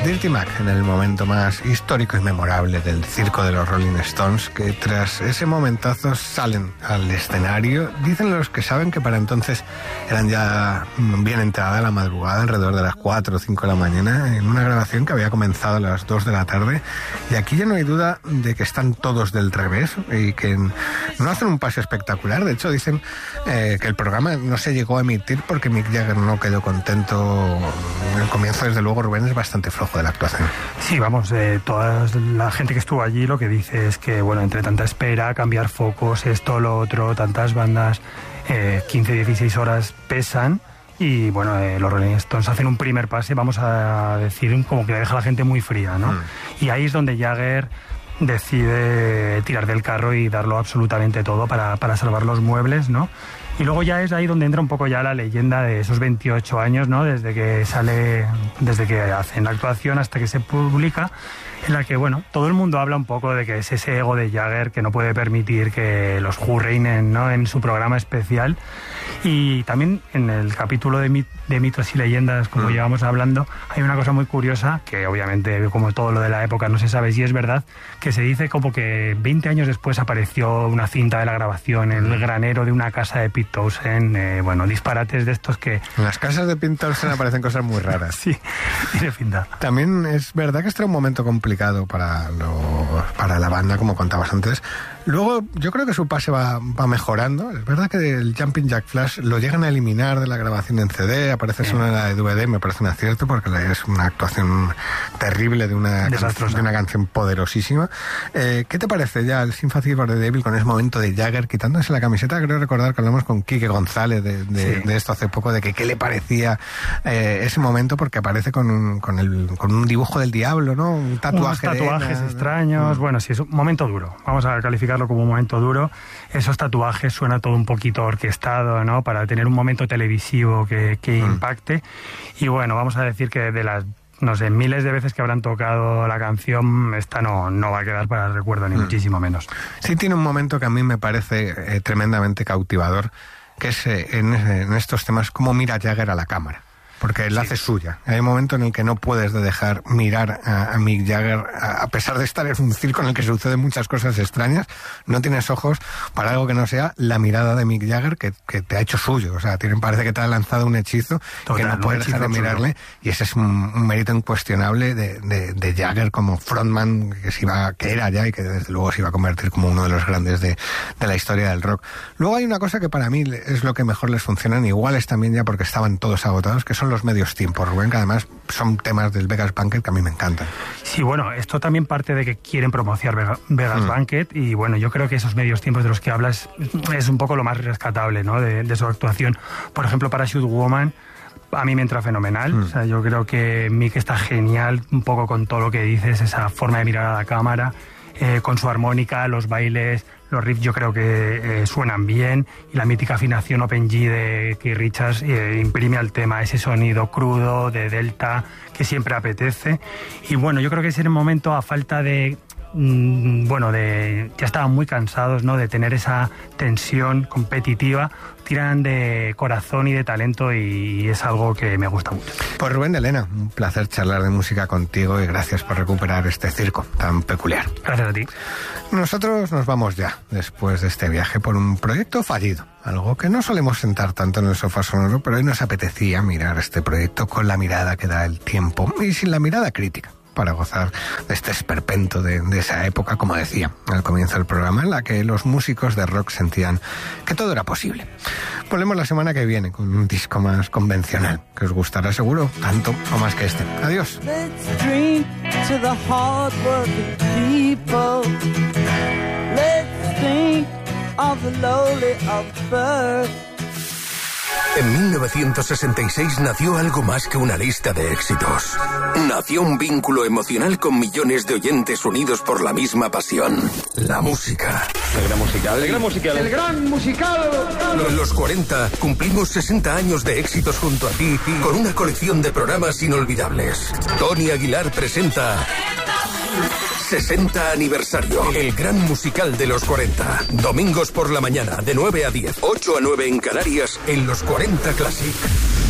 Dirty Mac, en el momento más histórico y memorable del circo de los Rolling Stones, que tras ese momentazo salen al escenario. Dicen los que saben que para entonces eran ya bien entrada la madrugada, alrededor de las 4 o 5 de la mañana, en una grabación que había comenzado a las 2 de la tarde. Y aquí ya no hay duda de que están todos del revés y que no hacen un pase espectacular. De hecho, dicen que el programa no se llegó a emitir porque Mick Jagger no quedó contento. El comienzo, desde luego, Rubén, es bastante flojo de la actuación. Sí, vamos, toda la gente que estuvo allí lo que dice es que, bueno, entre tanta espera, cambiar focos, esto, lo otro, tantas bandas, 15, 16 horas pesan. Y bueno, los Rolling Stones hacen un primer pase, vamos a decir, como que deja a la gente muy fría, ¿no? Y ahí es donde Jagger decide tirar del carro y darlo absolutamente todo para salvar los muebles, ¿no? Y luego ya es ahí donde entra un poco ya la leyenda de esos 28 años, ¿no? Desde que hacen la actuación hasta que se publica, en la que, bueno, todo el mundo habla un poco de que es ese ego de Jagger que no puede permitir que los Who reinen, ¿no?, en su programa especial. Y también en el capítulo de mitos y leyendas, como llevamos hablando, hay una cosa muy curiosa, que obviamente, como todo lo de la época, no se sabe si es verdad, que se dice como que 20 años después apareció una cinta de la grabación en el granero de una casa de Pete Townshend. Bueno, disparates de estos que... En las casas de Pete Townshend aparecen cosas muy raras. Sí, tiene pinta. También es verdad que este era un momento complicado para la banda, como contabas antes. Luego, yo creo que su pase va mejorando. Es verdad que el Jumping Jack Flash lo llegan a eliminar de la grabación en CD, aparece solo en la de DVD, me parece un acierto, porque es una actuación terrible de una canción poderosísima. ¿Qué te parece ya el Sympathy for the Devil con ese momento de Jagger quitándose la camiseta? Creo recordar que hablamos con Quique González de esto hace poco, de que qué le parecía ese momento, porque aparece con un dibujo del diablo, ¿no? Un tatuaje. Unos tatuajes extraños. Bueno, sí, es un momento duro. Vamos a calificarlo como un momento duro. Esos tatuajes suena todo un poquito orquestado, ¿no?, para tener un momento televisivo que impacte. Y bueno, vamos a decir que de las, no sé, miles de veces que habrán tocado la canción, esta no va a quedar para el recuerdo, ni muchísimo menos. Sí, tiene un momento que a mí me parece tremendamente cautivador, que es en estos temas cómo mira Jagger a la cámara. Porque la hace suya. Hay un momento en el que no puedes dejar mirar a Mick Jagger, a pesar de estar en un circo en el que suceden muchas cosas extrañas, no tienes ojos para algo que no sea la mirada de Mick Jagger que te ha hecho suyo. O sea, parece que te ha lanzado un hechizo. Total, que no puedes dejar de mirarle. Y ese es un mérito incuestionable de Jagger como frontman que era ya y que desde luego se iba a convertir como uno de los grandes de la historia del rock. Luego hay una cosa que para mí es lo que mejor les funciona, iguales también ya porque estaban todos agotados, que son los medios tiempos, Rubén, que además son temas del Vegas Banquet que a mí me encantan. Sí, bueno, esto también parte de que quieren promocionar Vegas Banquet, y bueno, yo creo que esos medios tiempos de los que hablas es un poco lo más rescatable, ¿no?, de su actuación. Por ejemplo, Parachute Woman a mí me entra fenomenal. O sea, yo creo que Mick está genial un poco con todo lo que dices, esa forma de mirar a la cámara, con su armónica, los bailes, los riffs yo creo que suenan bien, y la mítica afinación Open G de Keith Richards imprime al tema ese sonido crudo de Delta que siempre apetece. Y bueno, yo creo que es el momento, a falta de ya estaban muy cansados, ¿no?, de tener esa tensión competitiva, tiran de corazón y de talento, y es algo que me gusta mucho. Pues Rubén de Lena, un placer charlar de música contigo y gracias por recuperar este circo tan peculiar. Gracias a ti. Nosotros nos vamos ya, después de este viaje, por un proyecto fallido, algo que no solemos sentar tanto en el sofá sonoro, pero hoy nos apetecía mirar este proyecto con la mirada que da el tiempo y sin la mirada crítica, para gozar de este esperpento de esa época, como decía al comienzo del programa, en la que los músicos de rock sentían que todo era posible. Volvemos la semana que viene con un disco más convencional, que os gustará seguro, tanto o más que este. Adiós. Let's drink to the hard-working people. Let's think of the lowly of birth. En 1966 nació algo más que una lista de éxitos. Nació un vínculo emocional con millones de oyentes unidos por la misma pasión. La música. El gran musical. El gran musical. El gran musical. En los 40 cumplimos 60 años de éxitos junto a ti, con una colección de programas inolvidables. Tony Aguilar presenta 60 aniversario. El gran musical de los 40. Domingos por la mañana, de 9 a 10, 8 a 9 en Canarias, en los 40 Classic.